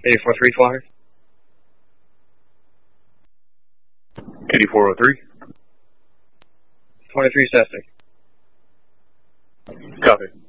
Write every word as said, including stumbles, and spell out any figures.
eighty-four three flyer. eighty-four oh three. twenty-three Cessna. Copy.